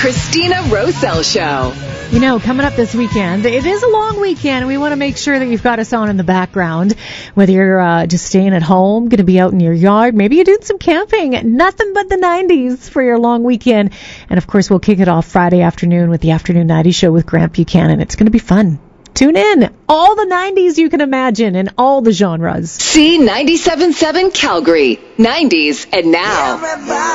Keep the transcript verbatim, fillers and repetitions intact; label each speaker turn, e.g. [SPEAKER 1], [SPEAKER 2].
[SPEAKER 1] Christina Roselle Show.
[SPEAKER 2] You know, coming up this weekend, it is a long weekend. We want to make sure that you've got us on in the background. Whether you're uh, just staying at home, going to be out in your yard, maybe you're doing some camping. Nothing but the nineties for your long weekend. And, of course, we'll kick it off Friday afternoon with the Afternoon nineties Show with Grant Buchanan. It's going to be fun. Tune in. All the nineties you can imagine in all the genres.
[SPEAKER 1] C ninety-seven point seven Calgary. nineties and now.